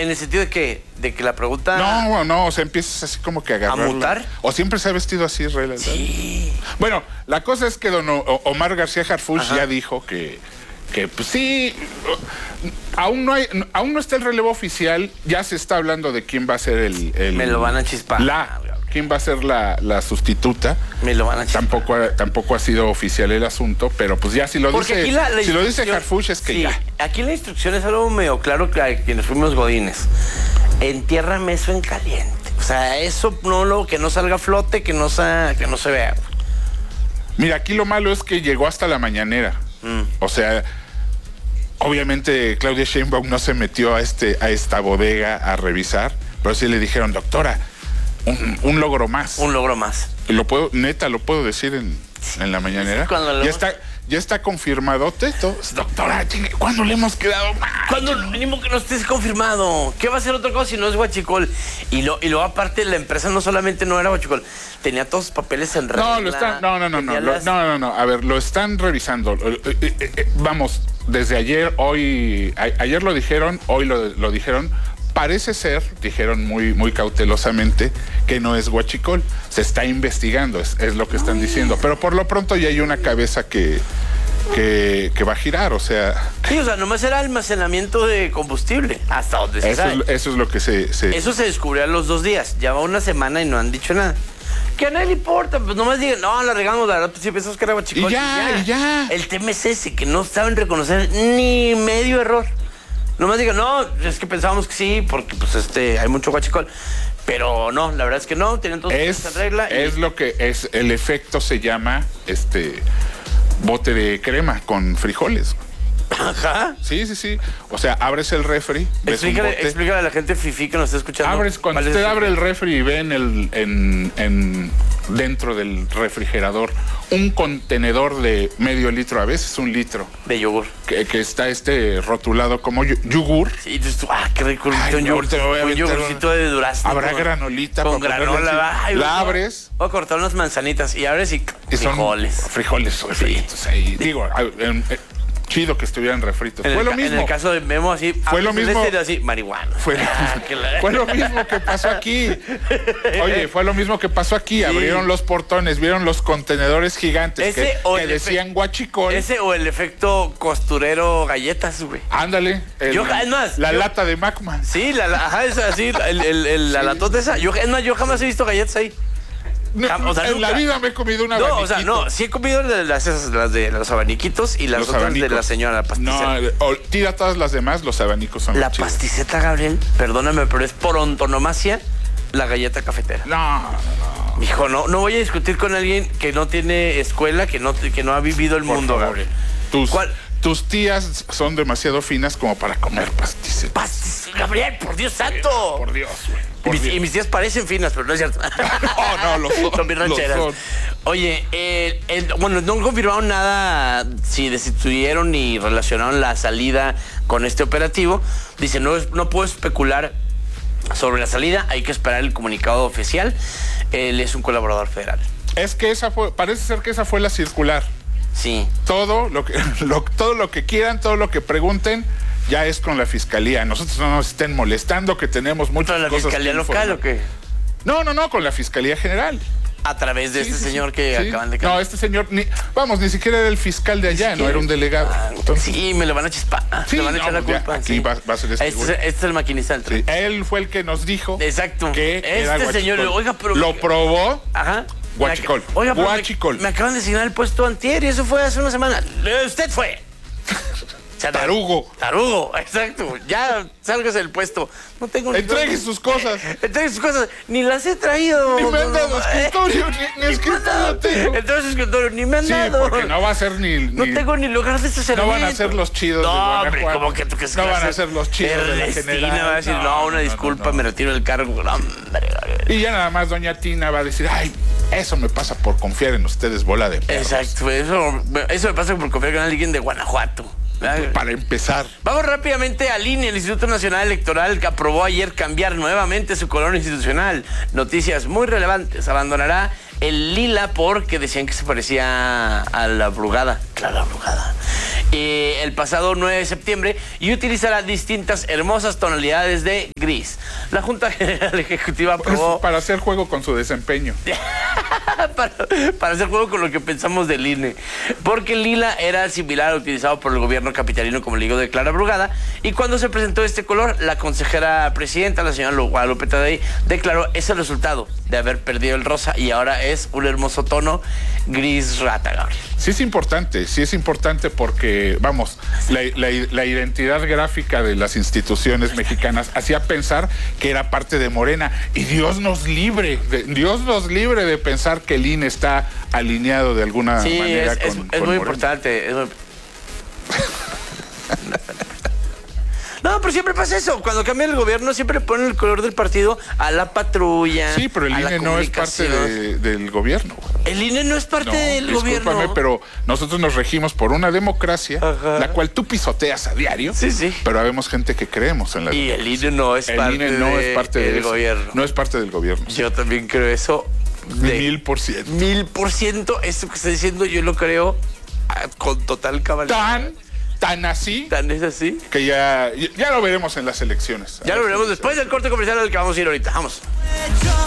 en el sentido de que la pregunta... No, o sea, empiezas así como que a agarrarla. ¿A mutar? ¿O siempre se ha vestido así, Israel? Sí. Bueno, la cosa es que don Omar García Harfuch ya dijo que pues sí, aún no está el relevo oficial, ya se está hablando de quién va a ser el Me lo van a chispar. quién va a ser la sustituta. Me lo van a chispar. Tampoco ha sido oficial el asunto, pero pues ya si lo dice Harfuch es que ya. Aquí la instrucción es algo medio claro que quienes fuimos godines. Entiérrame eso en caliente. O sea, eso que no salga a flote, que no se vea. Mira, aquí lo malo es que llegó hasta la mañanera. O sea, obviamente Claudia Sheinbaum no se metió a esta bodega a revisar, pero sí le dijeron, doctora, un logro más. Un logro más. Lo puedo decir en la mañanera. Ya está confirmado esto. Doctora, ¿cuándo le hemos quedado mal? ¿Cuándo mínimo que no estés confirmado? ¿Qué va a ser otra cosa si no es huachicol? Y luego aparte la empresa no solamente no era huachicol, tenía todos los papeles en regla. No. A ver, lo están revisando. Vamos, desde ayer, ayer lo dijeron, hoy lo dijeron. Parece ser, dijeron muy cautelosamente, que no es huachicol. Se está investigando, es lo que están diciendo. Pero por lo pronto ya hay una cabeza que va a girar, o sea... Sí, o sea, nomás era almacenamiento de combustible, hasta donde se sabe. Eso es lo que Eso se descubrió a los 2 días. Ya va una semana y no han dicho nada. Que a nadie le importa, pues nomás digan, no, la regamos, la verdad, pues sí pensamos que era huachicol. Y ya. El tema es ese, que no saben reconocer ni medio error. Nomás digan, no, es que pensábamos que sí, porque pues hay mucho huachicol. Pero no, la verdad es que no, tienen todo en regla. Es lo que es, el efecto se llama bote de crema con frijoles. Ajá. Sí. O sea, abres el refri. Explícale a la gente fifí que nos está escuchando. Cuando usted abre el refri y ve dentro del refrigerador un contenedor de medio litro, a veces 1 litro. De yogur. Que está rotulado como yogur. Sí, entonces qué rico. Un yogurcito de durazno. Habrá granolita. Con granola. La abres. Voy a cortar unas manzanitas y abres y frijoles. Frijoles refritos ahí. Digo, chido que estuvieran refritos. Fue lo mismo. En el caso de Memo, así. Fue lo mismo. Así, marihuana. Fue lo mismo que pasó aquí. Oye, fue lo mismo que pasó aquí. Sí. Abrieron los portones, vieron los contenedores gigantes que decían huachicol. Ese o el efecto costurero galletas, güey. Ándale. La lata de Macman. Sí, la latota esa. Yo jamás he visto galletas ahí. En la vida me he comido una abaniquito. Sí he comido las de los abaniquitos y las otras de la señora, la pasticeta. No, tira todas las demás, los abanicos son la pasticeta, Gabriel, perdóname, pero es por antonomasia la galleta cafetera. No. Hijo, no voy a discutir con alguien que no tiene escuela, que no ha vivido el mundo, Gabriel. Tus tías son demasiado finas como para comer pasticetas. Gabriel, por Dios santo. Por Dios, güey. Y mis tías parecen finas, pero no es cierto. No, lo son. Son bien rancheras. Oye, bueno, no confirmaron nada si destituyeron ni relacionaron la salida con este operativo. Dice, no puedo especular sobre la salida, hay que esperar el comunicado oficial. Él es un colaborador federal. Es que parece ser que esa fue la circular. Sí. Todo lo que quieran, todo lo que pregunten, ya es con la fiscalía. Nosotros no nos estén molestando, que tenemos muchas cosas. ¿Con la fiscalía local o qué? No, con la fiscalía general. A través de señor que acaban de cambiar. No, este señor, ni siquiera era el fiscal de allá, no era un delegado. Entonces, sí, me lo van a chispar. Sí, me van a echar la culpa. Aquí va a ser este es el maquinista del tren. Sí, él fue el que nos dijo. Exacto. Que era guachicol. Señor, oiga, pero lo probó. Ajá. Huachicol. Oiga, Huachicol. Me acaban de asignar el puesto antier y eso fue hace una semana. Usted fue. Tarugo, exacto. Ya sálgase del puesto. No tengo Entregue sus cosas. Ni las he traído. Ni me han dado escritorio. Ni escritorio tengo. Entonces escritorio ni me han dado. Sí, porque no va a ser ni... No tengo ni lugar de estacionamiento. No van a ser los chidos de Guanajuato. ¿Cómo que tú que no van a ser los chidos de la general. Va a decir, una disculpa, me retiro del cargo. Y ya nada más doña Tina va a decir, eso me pasa por confiar en ustedes, bola de perros. Exacto, eso me pasa por confiar en alguien de Guanajuato. Para empezar. Vamos rápidamente al INE, el Instituto Nacional Electoral, que aprobó ayer cambiar nuevamente su color institucional. Noticias muy relevantes. Abandonará el lila porque decían que se parecía a la Brugada. Claro, la Brugada. el pasado 9 de septiembre y utilizará distintas hermosas tonalidades de gris. La Junta General Ejecutiva aprobó... Para hacer juego con su desempeño. para hacer juego con lo que pensamos del INE. Porque el lila era similar al utilizado por el gobierno capitalino como el higo de Clara Brugada. Y cuando se presentó este color, la consejera presidenta, la señora Guadalupe Tadei, declaró: es el resultado de haber perdido el rosa y ahora es un hermoso tono gris rata, Gabriel. Sí es importante porque, vamos, la identidad gráfica de las instituciones mexicanas hacía pensar que era parte de Morena, y Dios nos libre de pensar que el INE está alineado de alguna manera con muy Morena. Importante. No, pero siempre pasa eso. Cuando cambia el gobierno, siempre ponen el color del partido a la patrulla. Sí, pero el INE no es parte del gobierno. El INE no es parte del gobierno. Discúlpame, pero nosotros nos regimos por una democracia, la cual tú pisoteas a diario. Sí. Pero habemos gente que creemos en la democracia. Y el INE no es parte del gobierno. No es parte del gobierno. Yo también creo eso. 1000%. 1000%. Eso que está diciendo yo lo creo con total cabalidad. Tan así. Tan es así. Que ya lo veremos en las elecciones. Ya lo veremos después del corte comercial al que vamos a ir ahorita. Vamos.